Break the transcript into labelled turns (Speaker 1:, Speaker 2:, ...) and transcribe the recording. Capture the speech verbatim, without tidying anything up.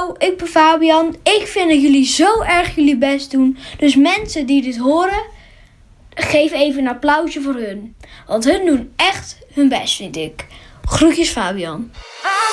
Speaker 1: Hallo, ik ben Fabian. Ik vind dat jullie zo erg jullie best doen. Dus mensen die dit horen, geef even een applausje voor hun. Want hun doen echt hun best, vind ik. Groetjes, Fabian.